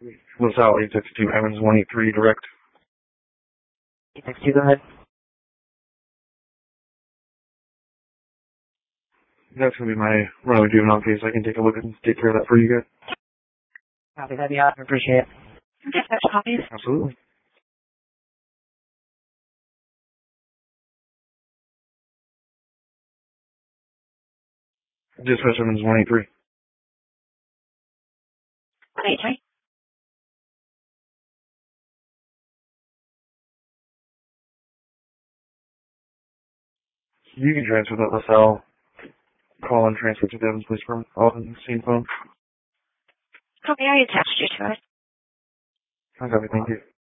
LaSalle 862 Evans 183 direct. 862, go ahead. That's going to be my runaway juvenile case. I can take a look and take care of that for you guys. Copy, that'd be awesome. Appreciate it. Dispatch copies. Absolutely. Dispatch Evans 183. 183. You can transfer that LaSalle call and transfer to the Evans Police Department. All on the same phone. Copy, I attached you to it. I got it. Thank you.